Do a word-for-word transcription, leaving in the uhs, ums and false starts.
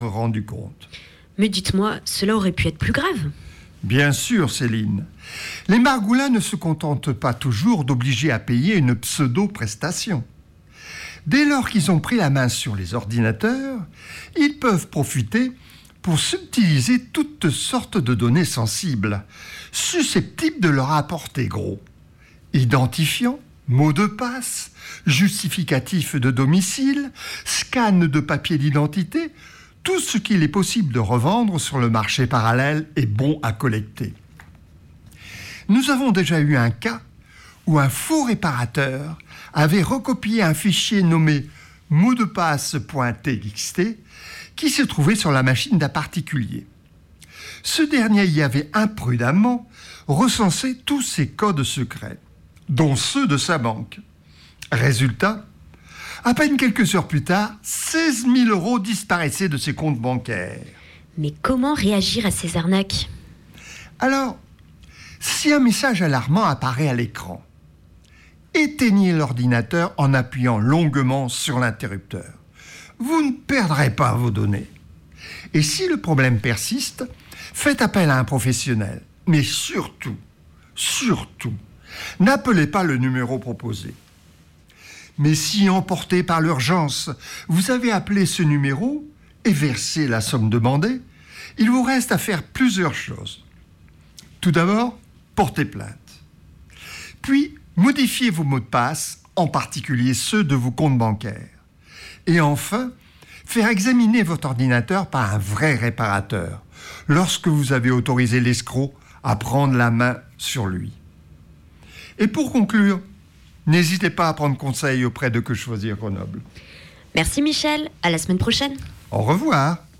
rendu compte. Mais dites-moi, cela aurait pu être plus grave. Bien sûr, Céline. Les margoulins ne se contentent pas toujours d'obliger à payer une pseudo-prestation. Dès lors qu'ils ont pris la main sur les ordinateurs, ils peuvent profiter pour subtiliser toutes sortes de données sensibles, susceptibles de leur apporter gros. Identifiants, mots de passe, justificatifs de domicile, scan de papier d'identité, tout ce qu'il est possible de revendre sur le marché parallèle est bon à collecter. Nous avons déjà eu un cas où un faux réparateur avait recopié un fichier nommé mot de passe.txt qui se trouvait sur la machine d'un particulier. Ce dernier y avait imprudemment recensé tous ses codes secrets, dont ceux de sa banque. Résultat, à peine quelques heures plus tard, seize mille euros disparaissaient de ses comptes bancaires. Mais comment réagir à ces arnaques ? Alors, si un message alarmant apparaît à l'écran, éteignez l'ordinateur en appuyant longuement sur l'interrupteur. Vous ne perdrez pas vos données. Et si le problème persiste, faites appel à un professionnel. Mais surtout, surtout, n'appelez pas le numéro proposé. Mais si, emporté par l'urgence, vous avez appelé ce numéro et versé la somme demandée, il vous reste à faire plusieurs choses. Tout d'abord, portez plainte. Puis, modifiez vos mots de passe, en particulier ceux de vos comptes bancaires. Et enfin, faire examiner votre ordinateur par un vrai réparateur, lorsque vous avez autorisé l'escroc à prendre la main sur lui. Et pour conclure, n'hésitez pas à prendre conseil auprès de Que Choisir Grenoble. Merci Michel, à la semaine prochaine. Au revoir.